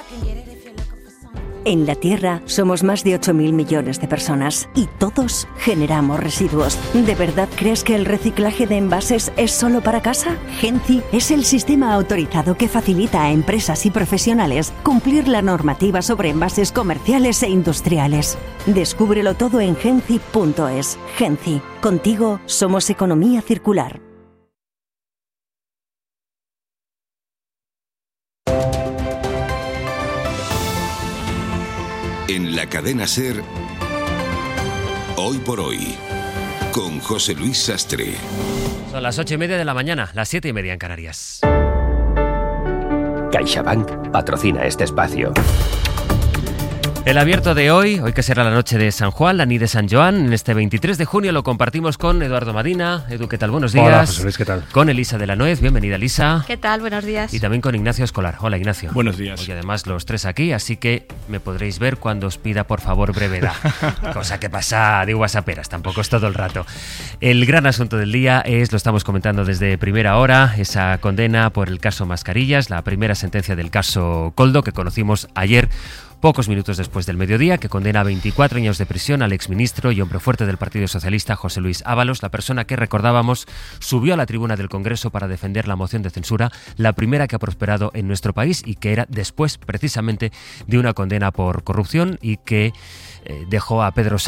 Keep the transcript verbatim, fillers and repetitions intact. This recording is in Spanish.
En la Tierra somos más de ocho mil millones de personas y todos generamos residuos. ¿De verdad crees que el reciclaje de envases es solo para casa? Genci es el sistema autorizado que facilita a empresas y profesionales cumplir la normativa sobre envases comerciales e industriales. Descúbrelo todo en genci punto es. Genci, contigo somos economía circular. En la cadena SER, Hoy por Hoy, con José Luis Sastre. Son las ocho y media de la mañana, las siete y media en Canarias. CaixaBank patrocina este espacio. El abierto de hoy, hoy que será la noche de San Juan, la nit de San Joan, en este veintitrés de junio lo compartimos con Eduardo Madina. Edu, ¿qué tal? Buenos días. Hola, José Luis, ¿qué tal? Con Elisa de la Nuez, bienvenida Elisa. ¿Qué tal? Buenos días. Y también con Ignacio Escolar. Hola, Ignacio. Buenos días. Hoy además los tres aquí, así que me podréis ver cuando os pida por favor brevedad. Cosa que pasa de whatsapperas, tampoco es todo el rato. El gran asunto del día es, lo estamos comentando desde primera hora, esa condena por el caso Mascarillas, la primera sentencia del caso Koldo que conocimos ayer, pocos minutos después del mediodía, que condena a veinticuatro años de prisión al exministro y hombre fuerte del Partido Socialista, José Luis Ábalos, la persona que, recordábamos, subió a la tribuna del Congreso para defender la moción de censura, la primera que ha prosperado en nuestro país y que era después, precisamente, de una condena por corrupción y que eh, dejó a Pedro